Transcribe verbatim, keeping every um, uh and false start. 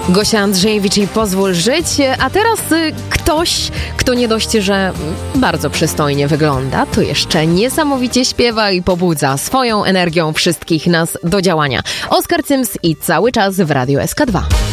Gosia Andrzejewicz i Pozwól żyć. A teraz y, ktoś, kto nie dość, że bardzo przystojnie wygląda, to jeszcze niesamowicie śpiewa i pobudza swoją energią wszystkich nas do działania. Oskar Cyms i Cały czas w Radiu S K dwa.